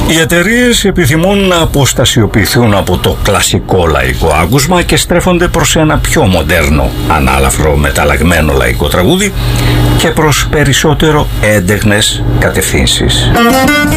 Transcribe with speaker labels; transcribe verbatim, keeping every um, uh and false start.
Speaker 1: Οι εταιρείες επιθυμούν να αποστασιοποιηθούν από το κλασικό λαϊκό άκουσμα και στρέφονται προς ένα πιο μοντέρνο, ανάλαφρο, μεταλλαγμένο λαϊκό τραγούδι και προς περισσότερο έντεχνες κατευθύνσεις.